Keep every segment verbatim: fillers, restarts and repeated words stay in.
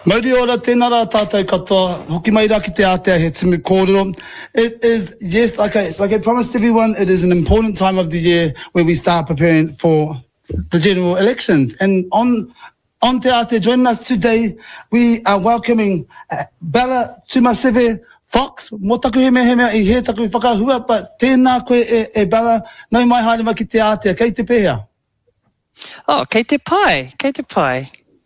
Mauri ora tēnā rā tātou katoa, hoki mai rā ki te Aotea he timi kōrero. It is, yes, like I, like I promised everyone, it is an important time of the year where we start preparing for the general elections. And on on Te Aotea, joining us today, we are welcoming uh, Bella Tumaseve Fox. Mō taku he mea he mea I he taku I whakahua, but tēnā koe e, e Bella, nau mai haere mai ki Te Aotea, kei te pēhea. Oh, kei te pai, kei te pai.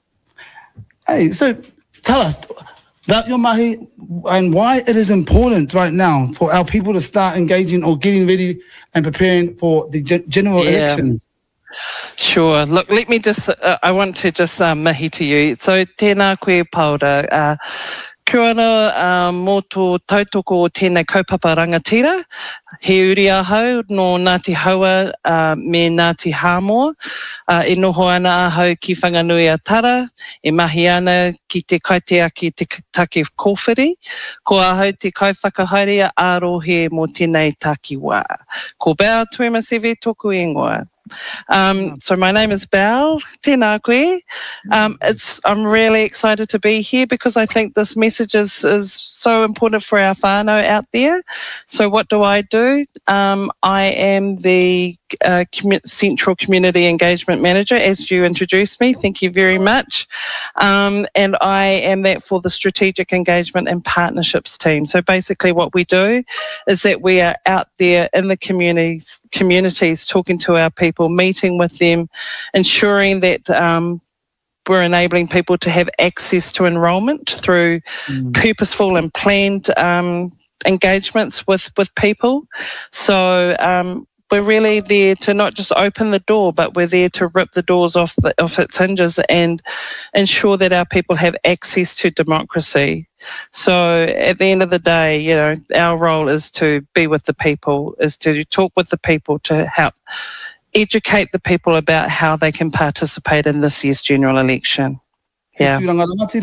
Hey, so tell us about your mahi and why it is important right now for our people to start engaging or getting ready and preparing for the gen general yeah. elections. Sure. Look, let me just, uh, I want to just uh, mahi to you. So, tēnā koe Paura. Uh, Kia ora uh, mō tō tautoko o tēnei kaupapa rangatira, he uri ahau no Ngāti Haua uh, me Ngāti Hāmoa, uh, e noho ana ahau ki whanganui a Tara, e mahi ana ki te kaiteaki te take kōwhiri, ko ahau te kaiwhakahaere ārohe mō tēnei takiwā. Ko Belle Tumaseve tōku ingoa. Um, so my name is Belle, tēnā koe. Um, it's, I'm really excited to be here because I think this message is, is so important for our whānau out there. So what do I do? Um, I am the uh, commu Central Community Engagement Manager, as you introduced me. Thank you very much. Um, and I am that for the Strategic Engagement and Partnerships team. So basically what we do is that we are out there in the communities, communities talking to our people, meeting with them, ensuring that um, we're enabling people to have access to enrolment through mm. purposeful and planned um, engagements with, with people. So um, we're really there to not just open the door, but we're there to rip the doors off, the, off its hinges and ensure that our people have access to democracy. So at the end of the day, you know, our role is to be with the people, is to talk with the people to help educate the people about how they can participate in this year's general election. Yeah. Thank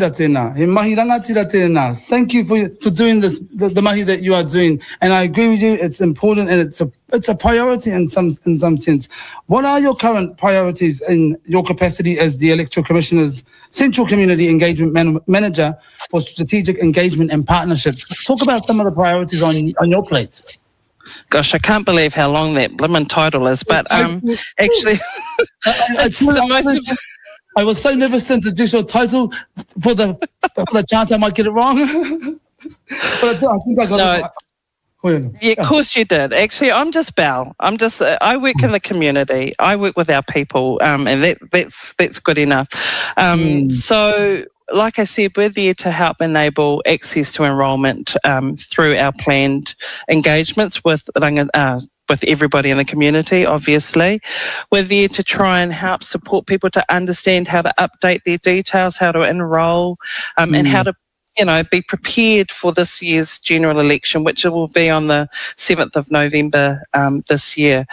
you for for doing this, the, the mahi that you are doing, and I agree with you. It's important and it's a it's a priority in some in some sense. What are your current priorities in your capacity as the Electoral Commissioner's Central Community Engagement Man Manager for Strategic Engagement and Partnerships? Talk about some of the priorities on on your plate. Gosh, I can't believe how long that blimmin' title is, but um, actually, I, I, it's the most of I was so nervous to introduce your title for the for the chance I might get it wrong. But I, I think I got no, it. Well, yeah, of course you did. Actually, I'm just Belle. I'm just. Uh, I work in the community. I work with our people, um, and that that's that's good enough. Um, mm. So. Like I said, we're there to help enable access to enrolment um, through our planned engagements with uh, with everybody in the community, obviously. We're there to try and help support people to understand how to update their details, how to enrol, um, mm. and how to you know, be prepared for this year's general election, which will be on the seventh of November um, this year.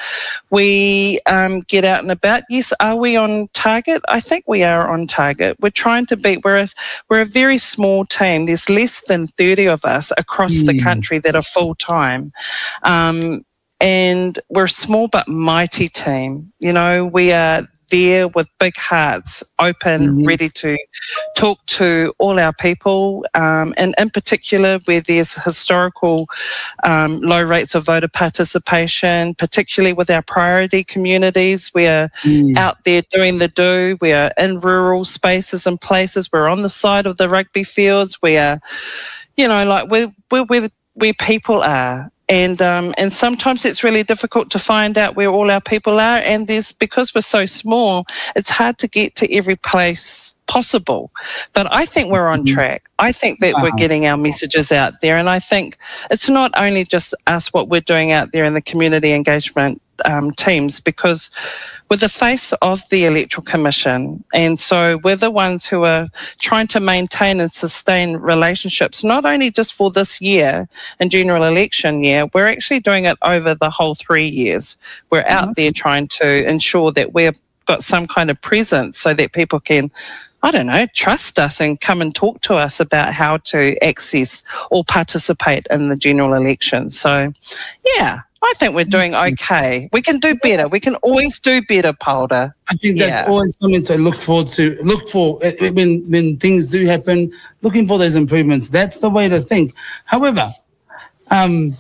We um, get out and about. Yes, are we on target? I think we are on target. We're trying to be, we're a, we're a very small team. There's less than thirty of us across mm. the country that are full-time. Um, and we're a small but mighty team. You know, we are there with big hearts, open, mm-hmm. ready to talk to all our people, um, and in particular where there's historical um, low rates of voter participation, particularly with our priority communities. We are mm. out there doing the do. We are in rural spaces and places. We're on the side of the rugby fields. We are, you know, like we're, we're, we're where people are. And um, and sometimes it's really difficult to find out where all our people are. And there's, because we're so small, it's hard to get to every place possible. But I think we're on track. I think that wow. we're getting our messages out there. And I think it's not only just us, what we're doing out there in the community engagement um, teams, because we're the face of the Electoral Commission. And so we're the ones who are trying to maintain and sustain relationships, not only just for this year and general election year, we're actually doing it over the whole three years. We're out mm-hmm. there trying to ensure that we've got some kind of presence so that people can, I don't know, trust us and come and talk to us about how to access or participate in the general election. So, yeah, I think we're doing okay. We can do better. We can always do better, Paula. I think that's Yeah. always something to look forward to. Look for uh, when when things do happen. Looking for those improvements. That's the way to think. However, um,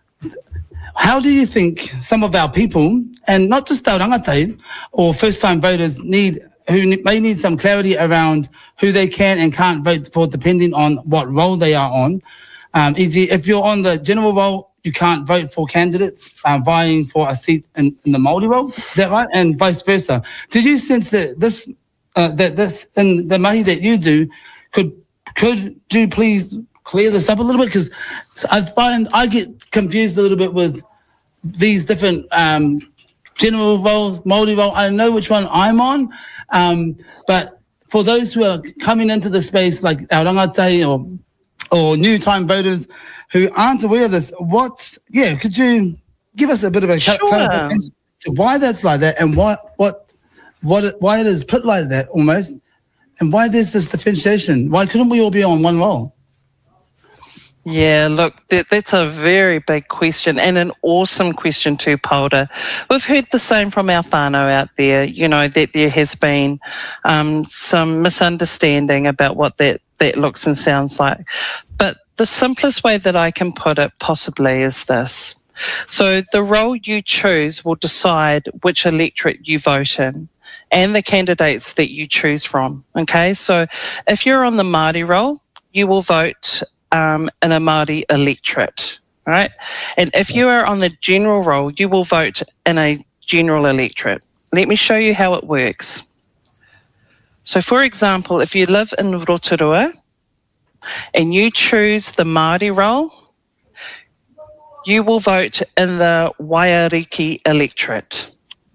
how do you think some of our people, and not just our rangatau or first-time voters, need who ne- may need some clarity around who they can and can't vote for, depending on what role they are on. Um, for example, if you're on the general role, you can't vote for candidates uh, vying for a seat in, in the Māori role. Is that right? And vice versa. Did you sense that this, uh, that this, in the mahi that you do, could could you please clear this up a little bit? Because I find I get confused a little bit with these different um, general roles, Māori role. I know which one I'm on, um, but for those who are coming into the space, like our rangatau or or new time voters who aren't aware of this, what, yeah, could you give us a bit of a Sure. clarification to why that's like that and what, what, what, it, why it is put like that almost, and why there's this differentiation? Why couldn't we all be on one role? Yeah, look, that, that's a very big question and an awesome question too, Paula. We've heard the same from our whānau out there, you know, that there has been um, some misunderstanding about what that, that looks and sounds like. But the simplest way that I can put it possibly is this. So the role you choose will decide which electorate you vote in and the candidates that you choose from, okay? So if you're on the Māori role, you will vote Um, in a Māori electorate, right? And if you are on the general role, you will vote in a general electorate. Let me show you how it works. So, for example, if you live in Rotorua and you choose the Māori role, you will vote in the Waiariki electorate.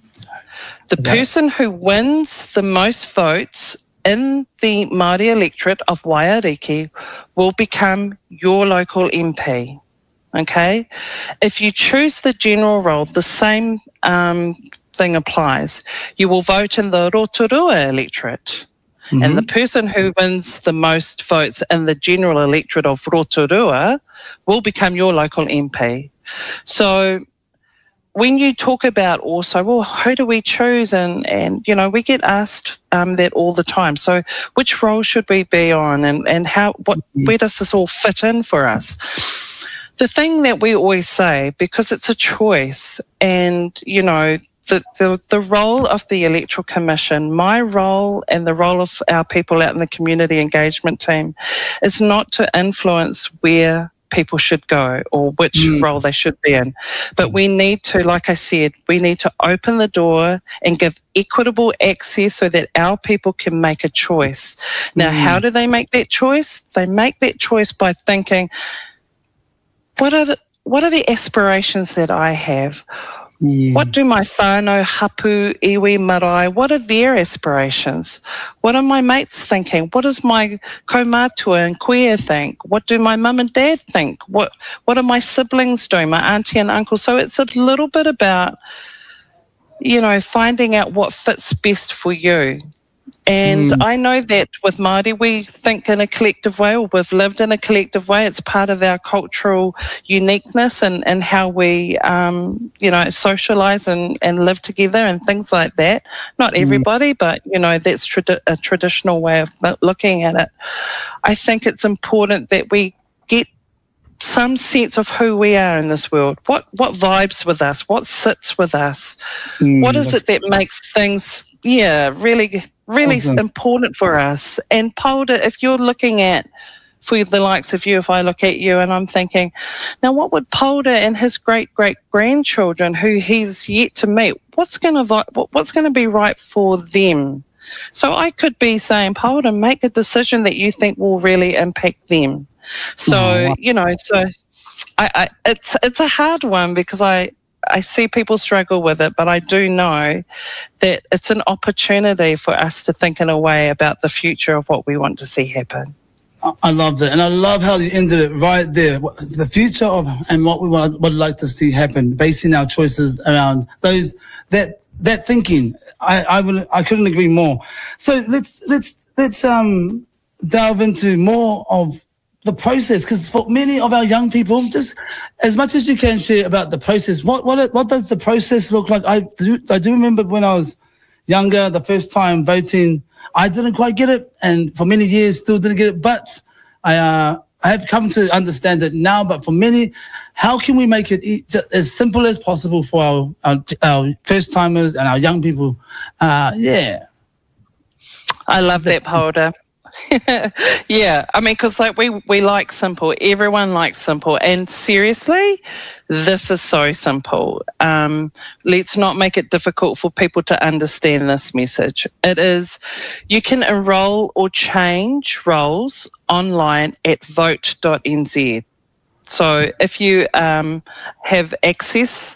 The person who wins the most votes in the Māori electorate of Waiariki will become your local M P, okay? If you choose the general role, the same um, thing applies. You will vote in the Rotorua electorate, mm-hmm. and the person who wins the most votes in the general electorate of Rotorua will become your local M P. So when you talk about also, well, who do we choose? And, and you know, we get asked um, that all the time. So which role should we be on and, and how, what, where does this all fit in for us? The thing that we always say, because it's a choice and, you know, the, the, the role of the Electoral Commission, my role and the role of our people out in the community engagement team is not to influence where people should go or which mm. role they should be in. But we need to, like I said, we need to open the door and give equitable access so that our people can make a choice. Now, mm. how do they make that choice? They make that choice by thinking, what are the, what are the aspirations that I have? Mm. What do my whānau, hapu, iwi, marae, what are their aspirations? What are my mates thinking? What does my kaumātua and kuia think? What do my mum and dad think? What What are my siblings doing, my auntie and uncle? So it's a little bit about, you know, finding out what fits best for you. And mm. I know that with Māori, we think in a collective way, or we've lived in a collective way. It's part of our cultural uniqueness and, and how we, um, you know, socialise and, and live together and things like that. Not everybody, mm. but, you know, that's tradi- a traditional way of looking at it. I think it's important that we get some sense of who we are in this world. What what vibes with us? What sits with us? Mm, what is it that makes things, yeah, really, really awesome. Important for us? And Paula, if you're looking at, for the likes of you, if I look at you and I'm thinking, now what would Paula and his great-great-grandchildren, who he's yet to meet, what's going to what's going to be right for them? So I could be saying, Paula, make a decision that you think will really impact them. So, oh. you know, so I, I, it's it's a hard one because I, I see people struggle with it, but I do know that it's an opportunity for us to think in a way about the future of what we want to see happen. I love that. And I love how you ended it right there. The future of and what we want, would like to see happen, basing our choices around those, that, that thinking. I, I would, I couldn't agree more. So let's, let's, let's, um, delve into more of the process, because for many of our young people, just as much as you can share about the process, what what what does the process look like? I do, I do remember when I was younger, the first time voting, I didn't quite get it, and for many years still didn't get it, but I uh, I have come to understand it now. But for many, how can we make it e- just as simple as possible for our our, our first timers and our young people? Uh, yeah, I love that, Paula. Yeah, I mean, because like we we like simple. Everyone likes simple, and seriously, this is so simple. Um, let's not make it difficult for people to understand this message. It is, you can enrol or change roles online at vote dot n z. So if you um, have access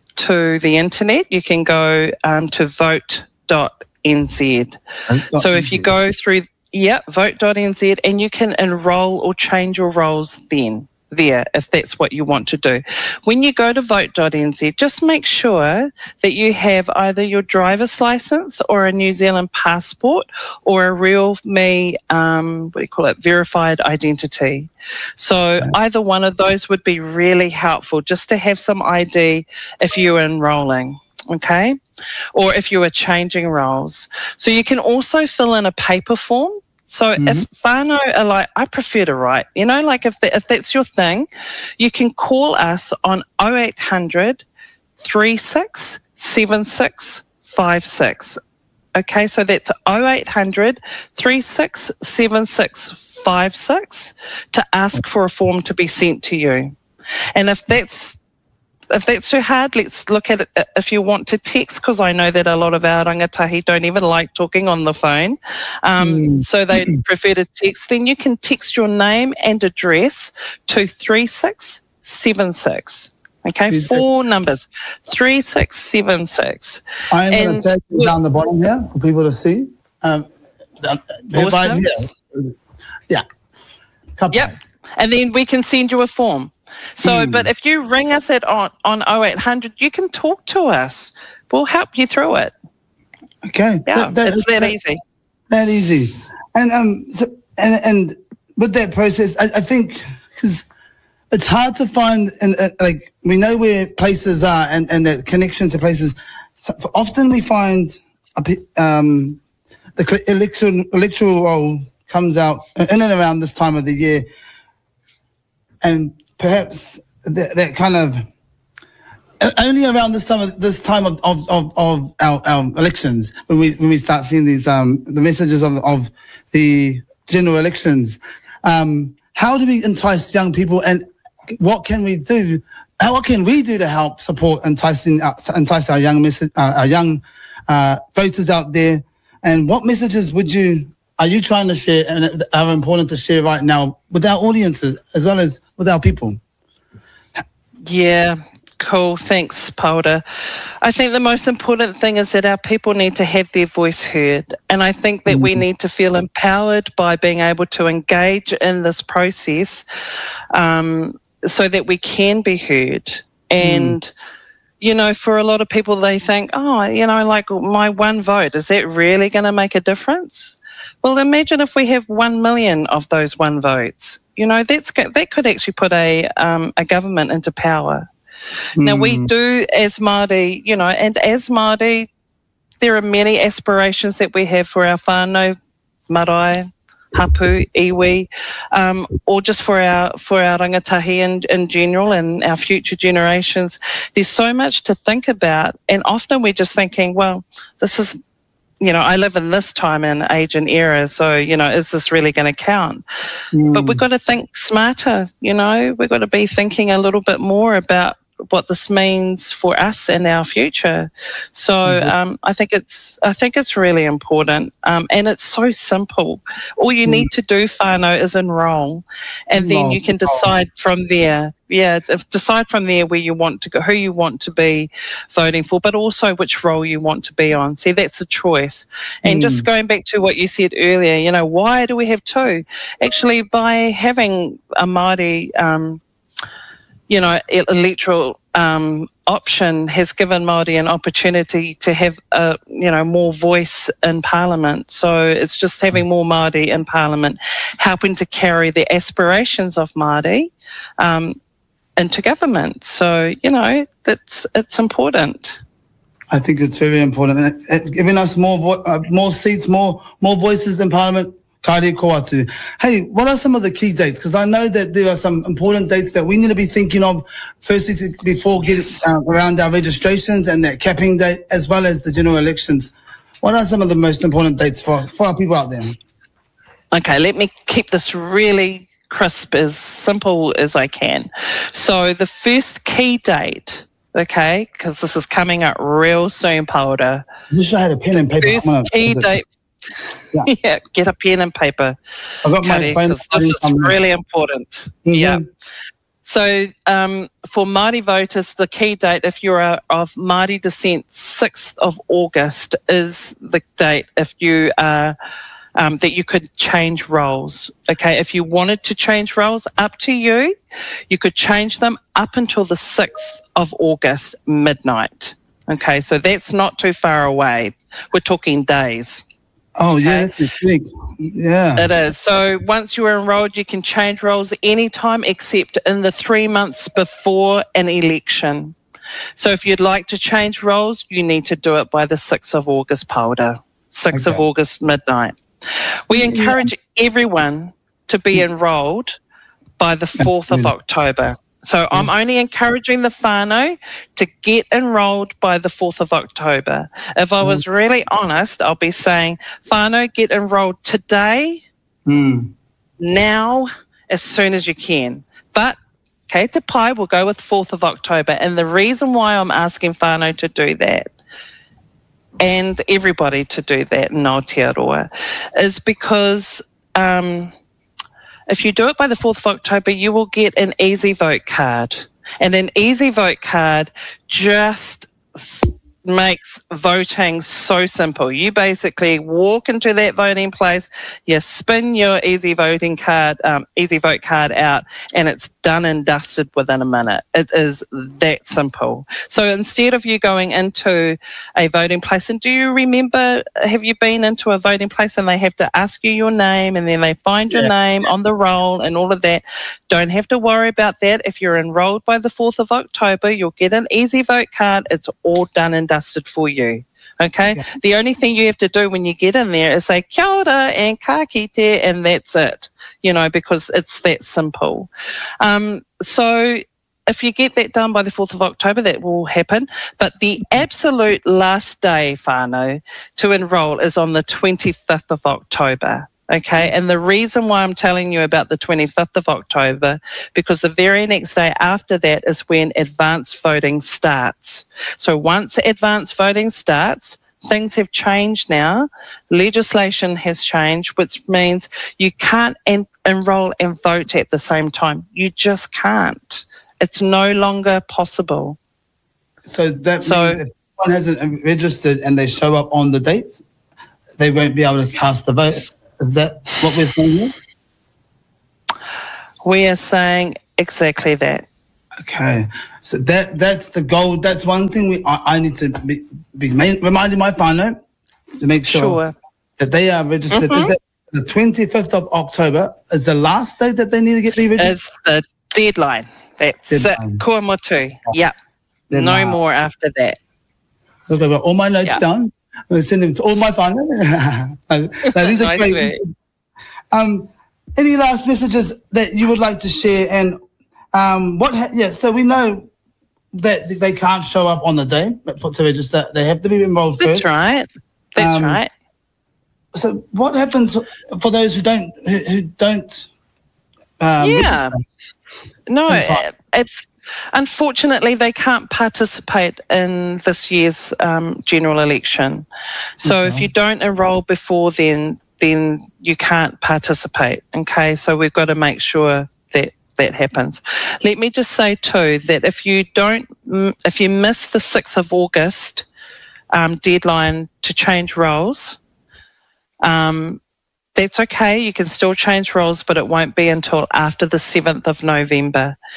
to the internet, you can go um, to vote dot n z. So if you go through Yeah, vote dot n z, and you can enrol or change your roles then, there, if that's what you want to do. When you go to vote dot n z, just make sure that you have either your driver's license or a New Zealand passport or a real me, um, what do you call it, verified identity. So either one of those would be really helpful, just to have some I D if you're enrolling. Okay, or if you are changing roles. So you can also fill in a paper form. So mm-hmm. if whānau are like, I prefer to write, you know, like if, the, if that's your thing, you can call us on oh eight hundred, three six seven six five six. Okay, so that's oh eight hundred, three six seven six five six to ask for a form to be sent to you. And if that's If that's too hard, let's look at it if you want to text, because I know that a lot of our rangatahi don't even like talking on the phone. Um, mm. So they prefer to text. Then you can text your name and address to three six seven six. Okay, three, four six. Numbers, three six seven six. I am going to take it down the bottom here for people to see. Um, awesome. Yeah. Couple. Yep, and then we can send you a form. So, mm. but if you ring us at on, on oh eight hundred, you can talk to us. We'll help you through it. Okay. Yeah, that, that, it's that, that easy. That easy. And um, so, and and with that process, I, I think because it's hard to find, and uh, like we know where places are, and and the connection to places. So often we find a, um, the electoral electoral roll comes out in and around this time of the year, and perhaps that, that kind of only around this time of this time of of, of, of our, our elections, when we when we start seeing these um the messages of of the general elections. Um, how do we entice young people, and what can we do? How, what can we do to help support enticing uh, entice our young message, uh, our young uh, voters out there? And what messages would you are you trying to share and are important to share right now with our audiences as well as with our people? Yeah, cool. Thanks, Paula. I think the most important thing is that our people need to have their voice heard. And I think that mm-hmm. we need to feel empowered by being able to engage in this process um, so that we can be heard. And mm. you know, for a lot of people, they think, oh, you know, like my one vote, is that really going to make a difference? Well, imagine if we have one million of those one votes. You know, that's that could actually put a um, a government into power. Mm. Now, we do as Māori, you know, and as Māori, there are many aspirations that we have for our whānau, marae, hapu, iwi, um, or just for our for our rangatahi in, in general and our future generations. There's so much to think about, and often we're just thinking, well, this is, you know, I live in this time and age and era, so, you know, is this really going to count? Mm. But we've got to think smarter, you know, we've got to be thinking a little bit more about what this means for us and our future. So mm-hmm. um, I think it's I think it's really important, um, and it's so simple. All you mm. need to do, whānau, is enrol, and then no. you can decide from there. Yeah, decide from there where you want to go, who you want to be voting for, but also which role you want to be on. See, that's a choice. And mm. just going back to what you said earlier, you know, why do we have two? Actually, by having a Māori um, you know, e- electoral um, option has given Māori an opportunity to have, a, you know, more voice in Parliament. So it's just having more Māori in Parliament, helping to carry the aspirations of Māori um, into government. So, you know, that's it's important. I think it's very important. And it, it, giving us more vo- uh, more seats, more more voices in Parliament. Kaere ko atu. Hey, what are some of the key dates? Because I know that there are some important dates that we need to be thinking of, firstly, to, before getting uh, around our registrations and that capping date, as well as the general elections. What are some of the most important dates for, for our people out there? Okay, let me keep this really crisp, as simple as I can. So the first key date, okay, because this is coming up real soon, Paola. I wish I had a pen and paper. First I'm key gonna, date. Yeah. yeah, get a pen and paper. I've got my phone. Because this is really important. Mm-hmm. Yeah. So um, for Māori voters, the key date, if you're a, of Māori descent, sixth of August is the date if you are, um, that you could change roles. Okay, if you wanted to change roles, up to you. You could change them up until the sixth of August, midnight. Okay, so that's not too far away. We're talking days. Oh, okay. Yeah, that's next week. Yeah. It is. So once you're enrolled, you can change roles anytime except in the three months before an election. So if you'd like to change roles, you need to do it by the sixth of August, Paola. sixth okay. of August, midnight. We encourage yeah. everyone to be enrolled by the fourth Absolutely. Of October. So I'm only encouraging the whānau to get enrolled by the fourth of October. If I was really honest, I'll be saying, whānau, get enrolled today, mm. now, as soon as you can. But Kei Te Pai will go with fourth of October. And the reason why I'm asking whānau to do that, and everybody to do that in Aotearoa, is because Um, if you do it by the fourth of October, you will get an easy vote card. And an easy vote card just makes voting so simple. You basically walk into that voting place, you spin your easy voting card, um, easy vote card out, and it's done and dusted within a minute. It is that simple. So instead of you going into a voting place, and do you remember, have you been into a voting place and they have to ask you your name and then they find yeah. your name on the roll and all of that? Don't have to worry about that. If you're enrolled by the fourth of October, you'll get an easy vote card. It's all done and dusted for you. Okay? Yeah. The only thing you have to do when you get in there is say kia ora and ka kite, and that's it, you know, because it's that simple. Um, so if you get that done by the fourth of October, that will happen. But the absolute last day, whānau, to enrol is on the twenty-fifth of October. Okay, and the reason why I'm telling you about the twenty-fifth of October, because the very next day after that is when advance voting starts. So once advance voting starts, things have changed now. Legislation has changed, which means you can't en- enroll and vote at the same time. You just can't. It's no longer possible. So that so, means if someone hasn't registered and they show up on the date, they won't be able to cast a vote. Is that what we're saying here? We are saying exactly that. Okay. So that that's the goal. That's one thing we I, I need to be, be reminding my whānau to make sure, sure. that they are registered. Mm-hmm. Is that the twenty-fifth of October is the last day that they need to get re-registered? It's the deadline. That's deadline. it. Kua motu. Oh. Yep. Then no now. more after that. Look, I've got all my notes yep. down. I'm going to send them to all my whānau. Now, these are nice great. Um, any last messages that you would like to share? And um, what? Ha- yeah, so we know that they can't show up on the day, but to register, they have to be enrolled That's first. That's right. That's um, right. So, what happens for those who don't who, who don't? Um, yeah. Register? No, it's. Unfortunately, they can't participate in this year's um, general election. So okay. if you don't enrol before then, then you can't participate. Okay, so we've got to make sure that that happens. Let me just say too that if you don't, if you miss the sixth of August um, deadline to change roles, um, that's okay. You can still change roles, but it won't be until after the seventh of November.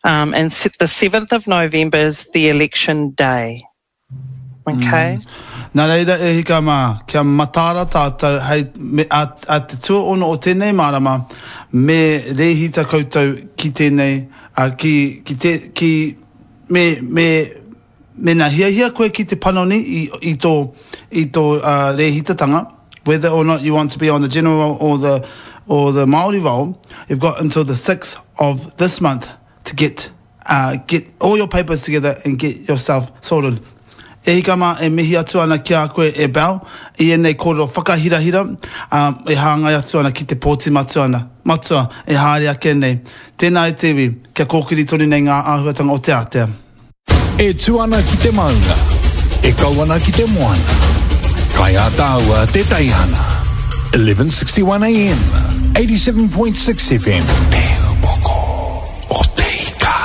Um, and the seventh of November is the election day. Okay? Mm. Nā reira e hika mā, kia matara tātou, hei, me, a, a te tua ono o tēnei marama, me rehita koutou ki tēnei, a ki, ki te, ki, me, me, me nā hia hia koe ki te panoni i, i tō, i tō uh, rehitatanga, whether or not you want to be on the general or the, or the Māori roll, you've got until the sixth of this month to get, uh, get all your papers together and get yourself sorted. E hika mā e mihi atu ana ki a koe e Bell, i enei kōrero whakahirahira, um, e hāngai atu ana ki te pōti matu ana. Matua, e hāre ake nei. Tēnā e tewi, kia kōkiri toni nei ngā āhuatanga o te Atea. E tuana ki te maunga, e kauana ki te moana. Kai a tāua te taihana. eleven sixty-one A M, eighty-seven point six F M.